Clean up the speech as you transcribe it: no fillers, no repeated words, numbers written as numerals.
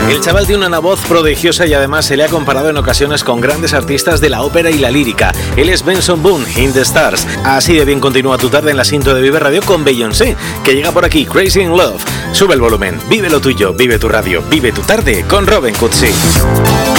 El chaval tiene una voz prodigiosa y además se le ha comparado en ocasiones con grandes artistas de la ópera y la lírica. Él es Benson Boone, In the Stars. Así de bien continúa tu tarde en la Sinto de Vive Radio con Beyoncé, que llega por aquí, Crazy in Love. Sube el volumen, vive lo tuyo, vive tu radio, vive tu tarde con Robin Cutsi.